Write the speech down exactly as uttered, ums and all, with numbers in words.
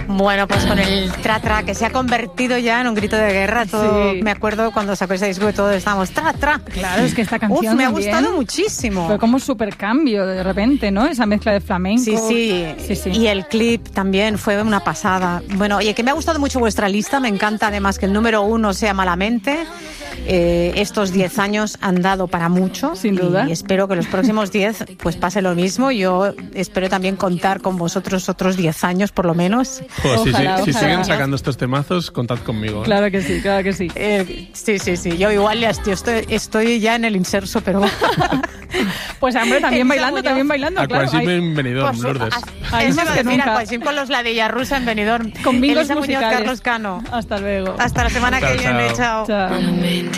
Bueno, pues con el tra tra, que se ha convertido ya en un grito de guerra. Todo, Sí. Me acuerdo cuando sacó ese disco y todos estábamos tra tra. Claro, es que esta canción Uf, me ha también gustado muchísimo. fue como un super cambio de repente, ¿no? Esa mezcla de flamenco. Sí, sí, sí, sí. Y el clip también fue una pasada. Bueno, oye, que me ha gustado mucho vuestra lista. Me encanta además que el número uno sea Malamente. Eh, estos diez años han dado para mucho. Sin duda. Y espero que los próximos diez pues pase lo mismo. Yo espero también contar con vosotros otros diez años por lo menos. Pues si, Ojalá, si, si ojalá. siguen sacando estos temazos, contad conmigo. ¿eh? Claro que sí, claro que sí. Eh, sí, sí, sí. Yo igual ya estoy, estoy, estoy ya en el inserso, pero... Pues hombre, también Elsa bailando, Muñoz. también bailando, A claro. Quasim Hay- en Benidorm, Pues, Lourdes. a- Ahí eso más iba a que decir, nunca. a Quasim con los ladillas rusa en Benidorm. Con bingos Elisa Muñoz, musicales. Carlos Cano. Hasta luego. Hasta la semana Chao, que viene, chao. chao. Chao.